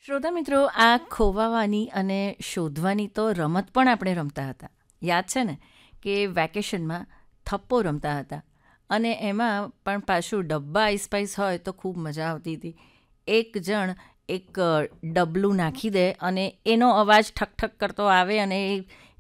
શ્રોતા મિત્રો, આ ખોવાવાની અને શોધવાની તો રમત પણ આપણે રમતા હતા. યાદ છે ને કે વેકેશનમાં થપ્પો રમતા હતા અને એમાં પણ પાછું ડબ્બા આઈસ્પાઈસ હોય તો ખૂબ મજા આવતી હતી. એક જણ એક ડબલું નાખી દે અને એનો અવાજ ઠક ઠક કરતો આવે અને એ